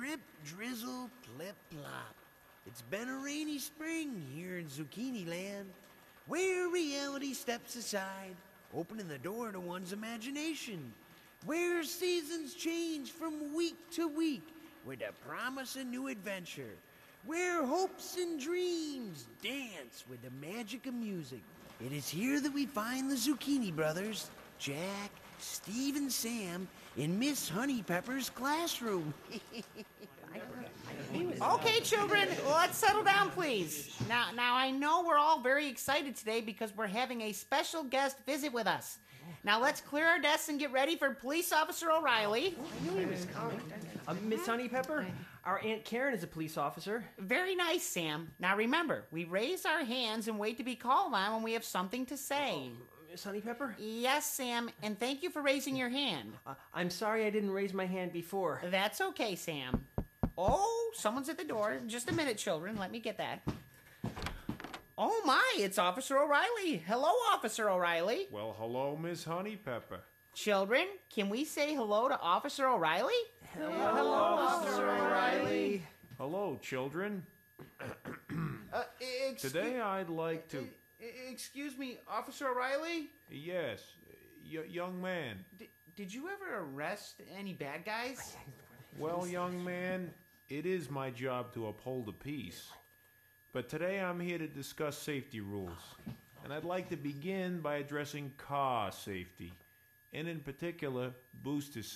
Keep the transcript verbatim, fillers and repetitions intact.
Drip, drizzle, plip, plop. It's been a rainy spring here in Zucchini Land, where reality steps aside, opening the door to one's imagination, where seasons change from week to week with the promise of new adventure, where hopes and dreams dance with the magic of music. It is here that we find the Zucchini Brothers, Jack, Steve, and Sam, in Miss Honeypepper's classroom. Okay, children, let's settle down, please. Now, now I know we're all very excited today because we're having a special guest visit with us. Now let's clear our desks and get ready for Police Officer O'Reilly. I knew he was coming. Uh, Miss Honeypepper, our Aunt Karen is a police officer. Very nice, Sam. Now remember, we raise our hands and wait to be called on when we have something to say. Oh, Miss Honeypepper? Yes, Sam, and thank you for raising your hand. Uh, I'm sorry I didn't raise my hand before. That's okay, Sam. Oh, someone's at the door. Just a minute, children. Let me get that. Oh, my, it's Officer O'Reilly. Hello, Officer O'Reilly. Well, hello, Miss Honeypepper. Children, can we say hello to Officer O'Reilly? Hello, hello Officer O'Reilly. Hello, children. Uh, ex- Today I'd like to... Excuse me, Officer O'Reilly? Yes, y- young man. D- did you ever arrest any bad guys? Well, young man, it is my job to uphold the peace. But today I'm here to discuss safety rules. And I'd like to begin by addressing car safety, and in particular, booster